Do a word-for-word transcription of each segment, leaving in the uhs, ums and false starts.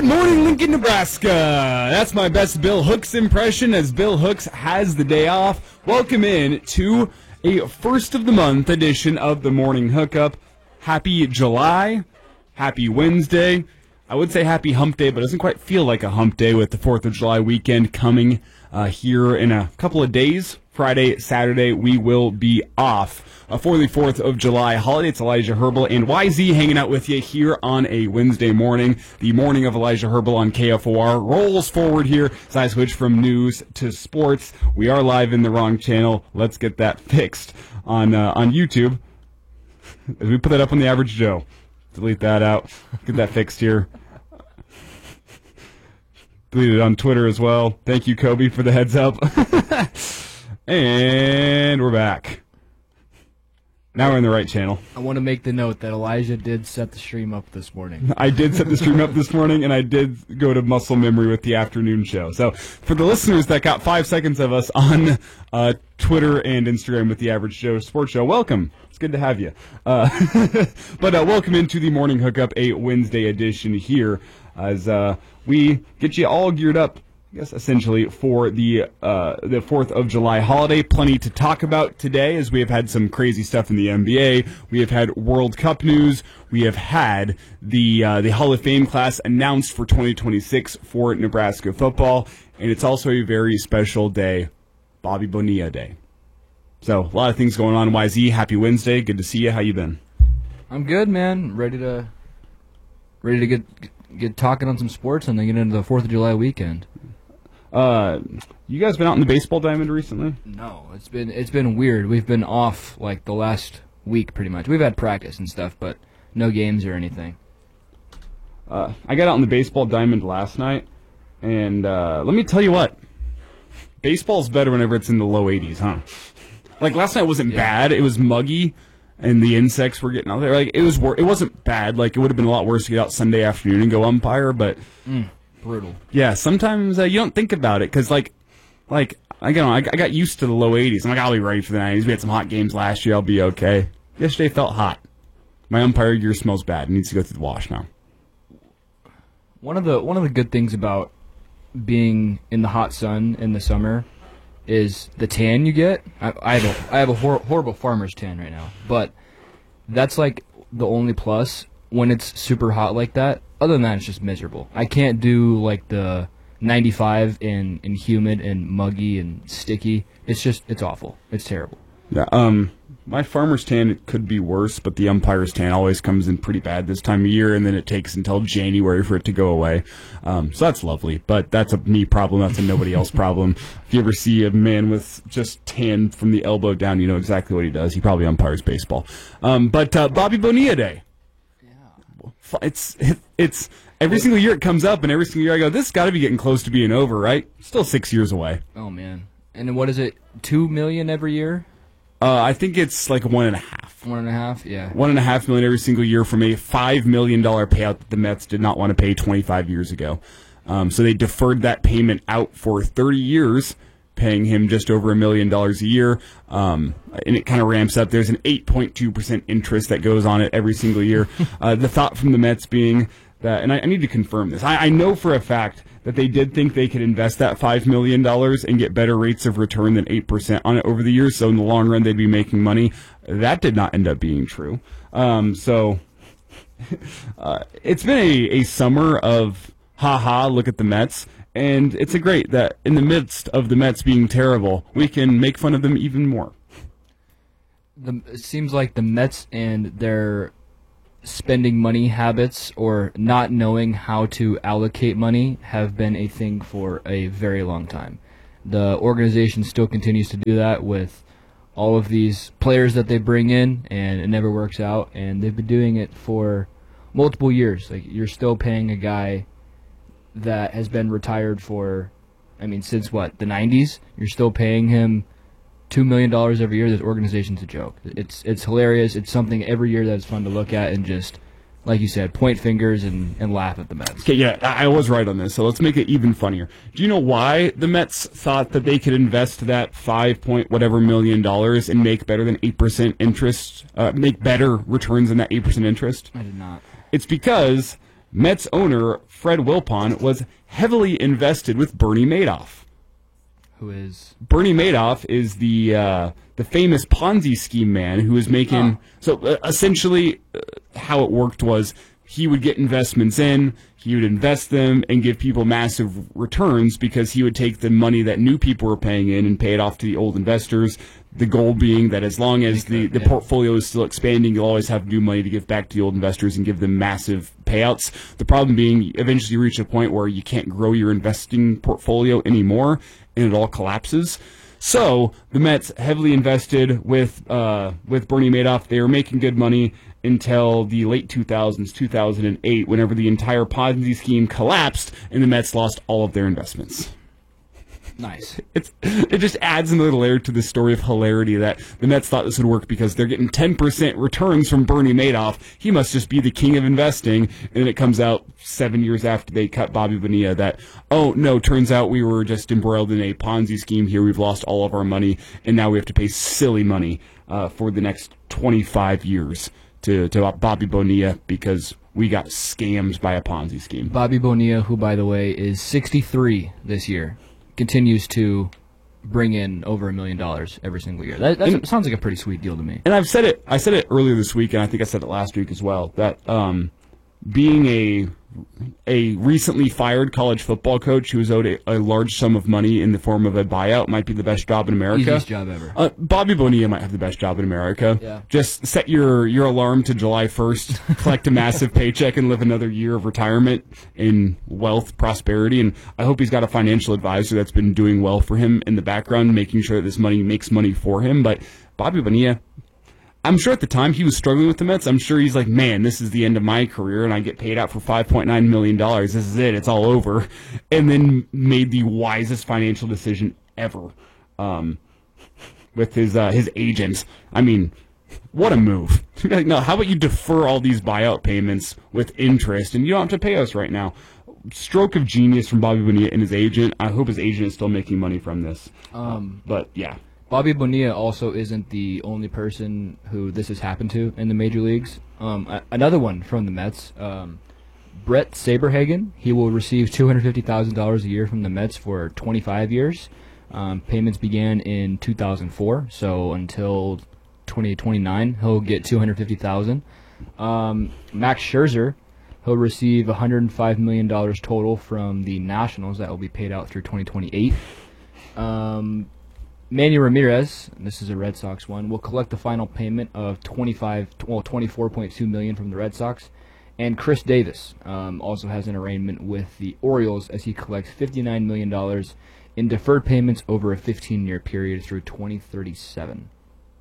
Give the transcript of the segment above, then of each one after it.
morning, Lincoln, Nebraska. That's my best Bill Hooks impression, as Bill Hooks has the day off. Welcome in to a first of the month edition of the Morning Hookup. Happy July. Happy Wednesday. I would say happy hump day, but it doesn't quite feel like a hump day with the fourth of July weekend coming uh, here in a couple of days. Friday, Saturday, we will be off. Uh, for the fourth of July holiday, it's Elijah Herbal and Y Z hanging out with you here on a Wednesday morning. The morning of Elijah Herbal on K F O R rolls forward here as I switch from news to sports. We are live in the wrong channel. Let's get that fixed on uh, on YouTube. As we put that up on the Average Joe. Delete that out. Get that fixed here. Delete it on Twitter as well. Thank you, Kobe, for the heads up. And we're back. Now we're in the right channel. I want to make the note that Elijah did set the stream up this morning. I did set the stream up this morning, and I did go to muscle memory with the afternoon show. So for the listeners that got five seconds of us on uh, Twitter and Instagram with the Average Joe Sports Show, welcome. It's good to have you. Uh, but uh, welcome into the Morning Hookup, a Wednesday edition here, as uh, we get you all geared up, I guess, essentially, for the uh, the fourth of July holiday. Plenty to talk about today, as we have had some crazy stuff in the N B A. We have had World Cup news. We have had the uh, the Hall of Fame class announced for twenty twenty-six for Nebraska football. And it's also a very special day, Bobby Bonilla Day. So, a lot of things going on. Y Z, happy Wednesday. Good to see you. How you been? I'm good, man. Ready to ready to get get talking on some sports and then get into the fourth of July weekend. Uh, you guys been out in the baseball diamond recently? No, it's been it's been weird. We've been off like the last week pretty much. We've had practice and stuff, but no games or anything. Uh, I got out in the baseball diamond last night, and uh, let me tell you what, baseball's better whenever it's in the low eighties, huh? Like last night wasn't Yeah. bad. It was muggy, and the insects were getting out there. Like it was, wor- it wasn't bad. Like it would have been a lot worse to get out Sunday afternoon and go umpire, but. Mm. Brutal. Yeah, sometimes uh, you don't think about it because, like, like I got I got used to the low eighties. I'm like, I'll be ready for the nineties. We had some hot games last year. I'll be okay. Yesterday felt hot. My umpire gear smells bad. It needs to go through the wash now. One of the one of the good things about being in the hot sun in the summer is the tan you get. I, I have a I have a hor- horrible farmer's tan right now, but that's like the only plus when it's super hot like that. Other than that, it's just miserable. I can't do like the ninety-five and, and humid and muggy and sticky. It's just, it's awful. It's terrible. Yeah. Um. My farmer's tan, it could be worse, but the umpire's tan always comes in pretty bad this time of year, and then it takes until January for it to go away. Um. So that's lovely, but that's a me problem. That's a nobody else problem. If you ever see a man with just tan from the elbow down, you know exactly what he does. He probably umpires baseball. Um. But uh, Bobby Bonilla Day. It's it's every single year it comes up, and every single year I go, this has got to be getting close to being over, right? Still six years away. Oh, man. And then what is it, two million every year? Uh, I think it's like one and a half. One and a half, yeah. One and a half million every single year from a five million dollars payout that the Mets did not want to pay twenty-five years ago. Um, so they deferred that payment out for thirty years, paying him just over a million dollars a year, um, and it kind of ramps up. There's an eight point two percent interest that goes on it every single year. uh, the thought from the Mets being that, and I, I need to confirm this, I, I know for a fact that they did think they could invest that five million dollars and get better rates of return than eight percent on it over the years, so in the long run they'd be making money. That did not end up being true. Um, so uh, it's been a, a summer of, ha-ha, look at the Mets. And it's a great that in the midst of the Mets being terrible, we can make fun of them even more. The, it seems like the Mets and their spending money habits or not knowing how to allocate money have been a thing for a very long time. The organization still continues to do that with all of these players that they bring in, and it never works out. And they've been doing it for multiple years. Like, you're still paying a guy that has been retired for, I mean, since what, the nineties? You're still paying him two million dollars every year. This organization's a joke. It's it's hilarious. It's something every year that's fun to look at and just, like you said, point fingers and, and laugh at the Mets. Okay, yeah, I was right on this, so let's make it even funnier. Do you know why the Mets thought that they could invest that five point whatever million dollars and make better than eight percent interest, uh, make better returns than that eight percent interest? I did not. It's because Mets owner Fred Wilpon was heavily invested with Bernie Madoff. Who is Bernie Madoff is the uh, the famous Ponzi scheme man who was making. Oh. So uh, essentially, uh, how it worked was he would get investments in, he would invest them, and give people massive returns because he would take the money that new people were paying in and pay it off to the old investors. The goal being that as long as the, the yeah. portfolio is still expanding, you'll always have new money to give back to the old investors and give them massive payouts. The problem being, eventually you reach a point where you can't grow your investing portfolio anymore, and it all collapses. So the Mets heavily invested with uh, with Bernie Madoff. They were making good money until the late two thousands, two thousand eight, whenever the entire Ponzi scheme collapsed and the Mets lost all of their investments. nice. It's, it just adds another layer to the story of hilarity that the Mets thought this would work because they're getting ten percent returns from Bernie Madoff. He must just be the king of investing. And it comes out seven years after they cut Bobby Bonilla that, oh, no, turns out we were just embroiled in a Ponzi scheme here. We've lost all of our money, and now we have to pay silly money uh, for the next twenty-five years to, to Bobby Bonilla because we got scammed by a Ponzi scheme. Bobby Bonilla, who, by the way, is sixty-three this year, continues to bring in over a million dollars every single year. That that's, sounds like a pretty sweet deal to me. And I've said it. I said it earlier this week, and I think I said it last week as well. That um, being a a recently fired college football coach who is owed a, a large sum of money in the form of a buyout might be the best job in America. Easiest job ever. Uh, Bobby Bonilla might have the best job in America. Yeah. Just set your, your alarm to July first, collect a massive paycheck, and live another year of retirement in wealth, prosperity. And I hope he's got a financial advisor that's been doing well for him in the background, making sure that this money makes money for him. But Bobby Bonilla, I'm sure at the time he was struggling with the Mets. I'm sure he's like, man, this is the end of my career, and I get paid out for five point nine million dollars. This is it. It's all over. And then made the wisest financial decision ever um, with his uh, his agents. I mean, what a move. Like, no, how about you defer all these buyout payments with interest, and you don't have to pay us right now. Stroke of genius from Bobby Bonilla and his agent. I hope his agent is still making money from this. Um, uh, but, yeah. Bobby Bonilla also isn't the only person who this has happened to in the major leagues. Um, a- another one from the Mets, um, Brett Saberhagen. He will receive two hundred fifty thousand dollars a year from the Mets for twenty-five years. Um, payments began in two thousand four, so until twenty twenty-nine, he'll get two hundred fifty thousand dollars. Um, Max Scherzer, he'll receive one hundred five million dollars total from the Nationals that will be paid out through twenty twenty-eight. Um... Manny Ramirez, and this is a Red Sox one, will collect the final payment of twenty-five, well, twenty-four point two million dollars from the Red Sox. And Chris Davis um, also has an arrangement with the Orioles as he collects fifty-nine million dollars in deferred payments over a fifteen-year period through twenty thirty-seven.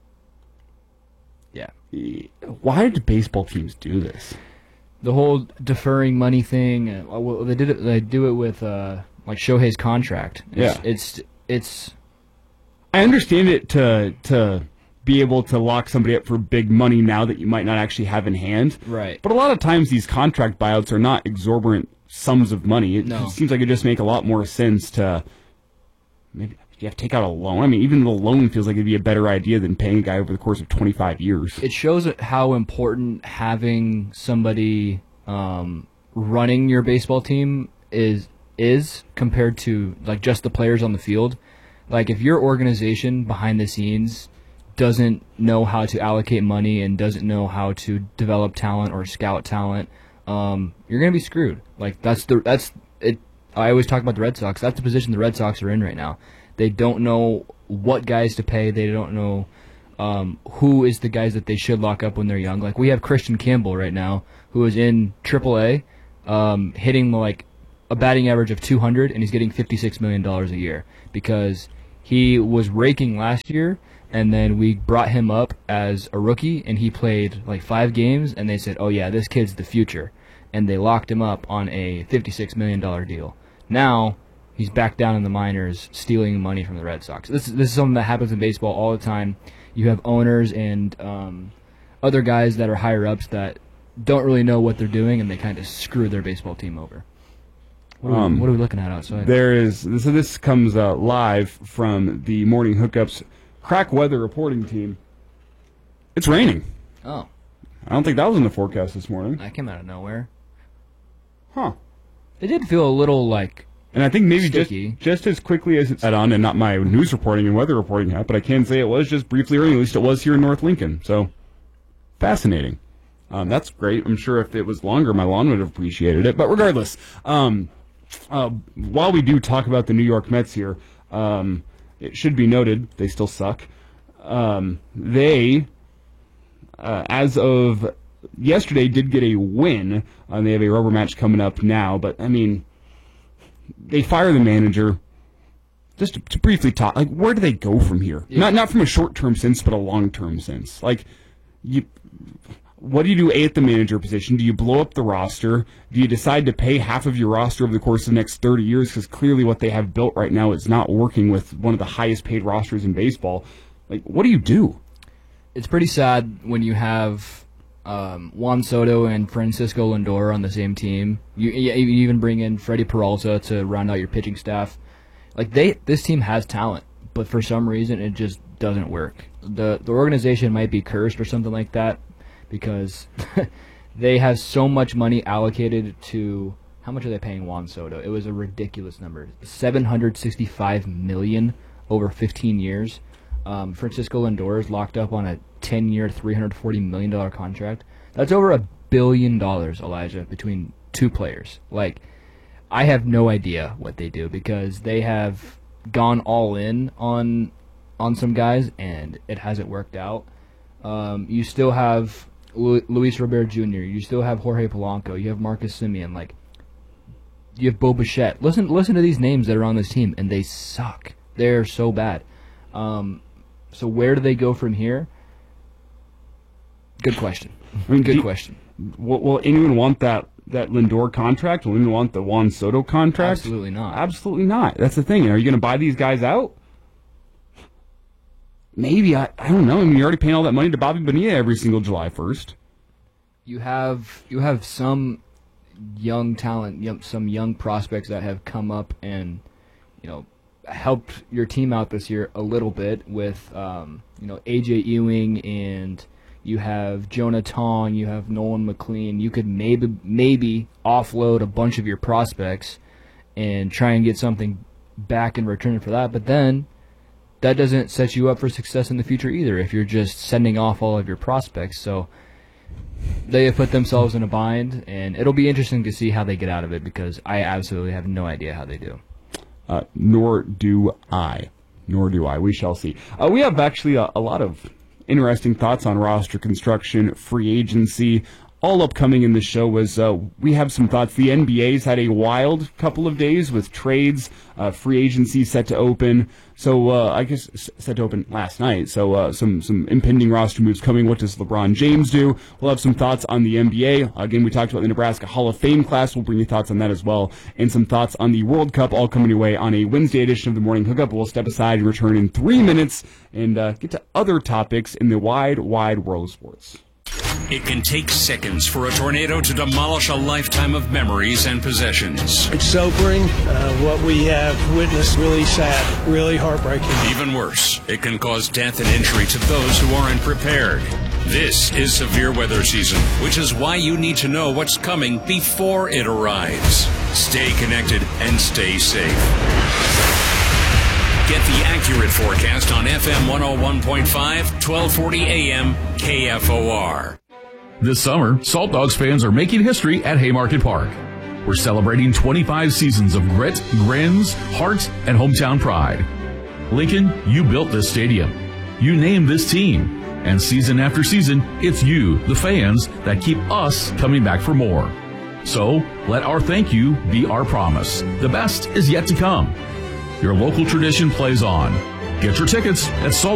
Yeah. Why did baseball teams do this? The whole deferring money thing. Uh, well, they did it. They do it with uh, like Shohei's contract. It's, Yeah. It's it's. I understand it to to be able to lock somebody up for big money now that you might not actually have in hand. Right. But a lot of times these contract buyouts are not exorbitant sums of money. It No. seems like it just make a lot more sense to maybe you have to take out a loan. I mean, even the loan feels like it'd be a better idea than paying a guy over the course of twenty-five years. It shows how important having somebody um, running your baseball team is is compared to like just the players on the field. Like if your organization behind the scenes doesn't know how to allocate money and doesn't know how to develop talent or scout talent, um, you're gonna be screwed. Like that's the that's it. I always talk about the Red Sox. That's the position the Red Sox are in right now. They don't know what guys to pay. They don't know um, who is the guys that they should lock up when they're young. Like we have Christian Campbell right now, who is in triple A, um, hitting like a batting average of two hundred, and he's getting fifty-six million dollars a year because he was raking last year, and then we brought him up as a rookie, and he played like five games, and they said, oh yeah, this kid's the future. And they locked him up on a fifty-six million dollars deal. Now, he's back down in the minors, stealing money from the Red Sox. This, this is something that happens in baseball all the time. You have owners and um, other guys that are higher-ups that don't really know what they're doing, and they kind of screw their baseball team over. What are, Um, we, what are we looking at outside? There is so this comes uh, live from the Morning Hookups crack weather reporting team. It's raining. Oh, I don't think that was in the forecast this morning. that came out of nowhere. Huh. It did feel a little like And I think maybe just, sticky. just as quickly as it's on, and not my news reporting and weather reporting hat, but I can say it was just briefly raining. At least it was here in North Lincoln. So, fascinating. Um, that's great. I'm sure if it was longer, my lawn would have appreciated it. But regardless, um, uh, while we do talk about the New York Mets here, um, it should be noted they still suck. Um, they, uh, as of yesterday, did get a win. Uh, they have a rubber match coming up now. But, I mean, they fire the manager. Just to, to briefly talk, like, where do they go from here? Yeah. Not not from a short-term sense, but a long-term sense. Like, you... What do you do, A, at the manager position? Do you blow up the roster? Do you decide to pay half of your roster over the course of the next thirty years? Because clearly what they have built right now is not working with one of the highest paid rosters in baseball. Like, what do you do? It's pretty sad when you have um, Juan Soto and Francisco Lindor on the same team. You, you even bring in Freddie Peralta to round out your pitching staff. Like, they, this team has talent, but for some reason it just doesn't work. The, the organization might be cursed or something like that, because they have so much money allocated to, how much are they paying Juan Soto? It was a ridiculous number, seven hundred sixty-five million dollars over fifteen years. Um, Francisco Lindor is locked up on a ten-year, three hundred forty million dollars contract. That's over a billion dollars, Elijah, between two players. Like, I have no idea what they do, because they have gone all in on on some guys, and it hasn't worked out. Um, you still have Luis Robert Junior You still have Jorge Polanco. You have Marcus Semien. Like, you have Bo Bichette. Listen, listen to these names that are on this team, and they suck. They're so bad. Um, so where do they go from here? Good question. I mean, Good do, question. Will, will anyone want that, that Lindor contract? Will anyone want the Juan Soto contract? Absolutely not. Absolutely not. That's the thing. Are you going to buy these guys out? Maybe. I, I don't know. I mean, you're already paying all that money to Bobby Bonilla every single July first. You have you have some young talent, young, some young prospects that have come up and, you know, helped your team out this year a little bit with, um, you know, A J Ewing, and you have Jonah Tong, you have Nolan McLean. You could maybe maybe offload a bunch of your prospects and try and get something back in return for that, but then that doesn't set you up for success in the future either if you're just sending off all of your prospects. So they have put themselves in a bind, and it'll be interesting to see how they get out of it, because I absolutely have no idea how they do. Uh, nor do I. Nor do I. We shall see. Uh, we have actually a, a lot of interesting thoughts on roster construction, free agency. All upcoming in the show was uh, we have some thoughts. The N B A's had a wild couple of days with trades, uh, free agency set to open. So uh, I guess set to open last night. So uh, some some impending roster moves coming. What does LeBron James do? We'll have some thoughts on the N B A. Again, we talked about the Nebraska Hall of Fame class. We'll bring you thoughts on that as well, and some thoughts on the World Cup, all coming your way on a Wednesday edition of the Morning Hookup. We'll step aside and return in three minutes and uh, get to other topics in the wide, wide world of sports. It can take seconds for a tornado to demolish a lifetime of memories and possessions. It's sobering. Uh, what we have witnessed, really sad, really heartbreaking. Even worse, it can cause death and injury to those who aren't prepared. This is severe weather season, which is why you need to know what's coming before it arrives. Stay connected and stay safe. Get the accurate forecast on F M one oh one point five, twelve forty A M, K F O R. This summer, Salt Dogs fans are making history at Haymarket Park. We're celebrating twenty-five seasons of grit, grins, heart, and hometown pride. Lincoln, you built this stadium. You named this team. And season after season, it's you, the fans, that keep us coming back for more. So, let our thank you be our promise. The best is yet to come. Your local tradition plays on. Get your tickets at Salt